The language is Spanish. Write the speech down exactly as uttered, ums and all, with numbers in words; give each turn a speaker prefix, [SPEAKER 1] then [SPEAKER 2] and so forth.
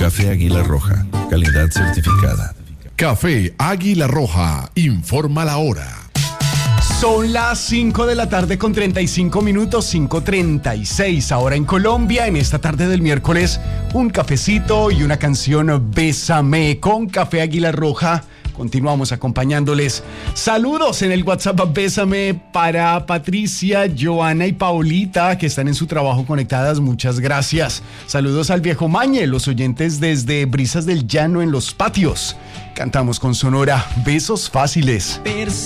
[SPEAKER 1] Café Águila Roja, calidad certificada.
[SPEAKER 2] Café Águila Roja, informa la hora.
[SPEAKER 3] Son las cinco de la tarde con treinta y cinco minutos, cinco treinta y seis ahora en Colombia. En esta tarde del miércoles, un cafecito y una canción Bésame con Café Águila Roja. Continuamos acompañándoles. Saludos en el WhatsApp Bésame para Patricia, Joana y Paulita, que están en su trabajo conectadas. Muchas gracias. Saludos al viejo Mañe, los oyentes desde Brisas del Llano en Los Patios. Cantamos con Sonora, Besos Fáciles.